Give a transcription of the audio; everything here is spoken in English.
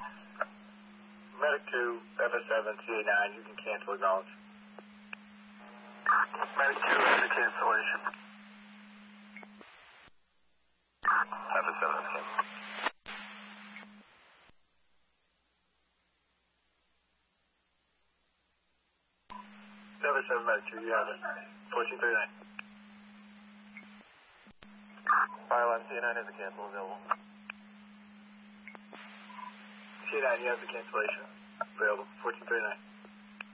Medic 2, FS7, CA9, you can cancel acknowledge. Medic 2, that's a cancellation. FS7 is canceled. FS7, Medic 2, you have it. 1439. Fireline CA9 has a cancel available. CA9, you have the cancellation available. 1439.